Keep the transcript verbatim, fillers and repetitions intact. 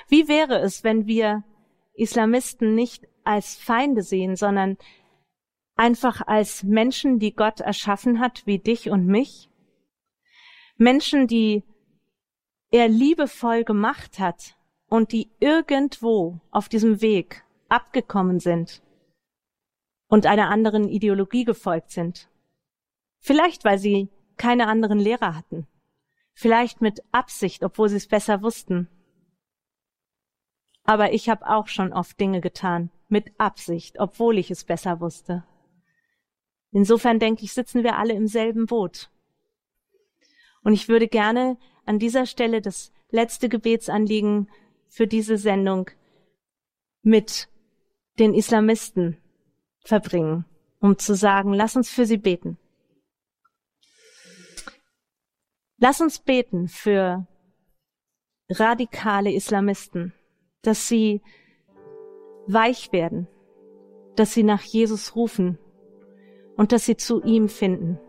Wie wäre es, wenn wir Islamisten nicht als Feinde sehen, sondern einfach als Menschen, die Gott erschaffen hat, wie dich und mich? Menschen, die er liebevoll gemacht hat und die irgendwo auf diesem Weg abgekommen sind und einer anderen Ideologie gefolgt sind. Vielleicht, weil sie keine anderen Lehrer hatten. Vielleicht mit Absicht, obwohl sie es besser wussten. Aber ich habe auch schon oft Dinge getan, mit Absicht, obwohl ich es besser wusste. Insofern denke ich, sitzen wir alle im selben Boot. Und ich würde gerne an dieser Stelle das letzte Gebetsanliegen für diese Sendung mit den Islamisten verbringen, um zu sagen, lass uns für sie beten. Lass uns beten für radikale Islamisten, dass sie weich werden, dass sie nach Jesus rufen und dass sie zu ihm finden.